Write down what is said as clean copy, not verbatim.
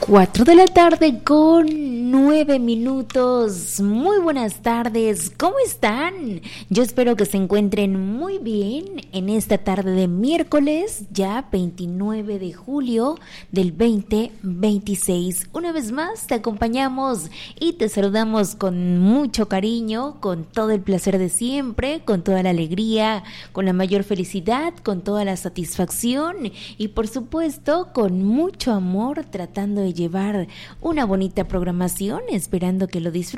4 de la tarde con 9 minutos. Muy buenas tardes, ¿cómo están? Yo espero que se encuentren muy bien en esta tarde de miércoles, ya 29 de julio del 2026. Una vez más te acompañamos y te saludamos con mucho cariño, con todo el placer de siempre, con toda la alegría, con la mayor felicidad, con toda la satisfacción y por supuesto con mucho amor, tratando de llevar una bonita programación, esperando que lo disfruten.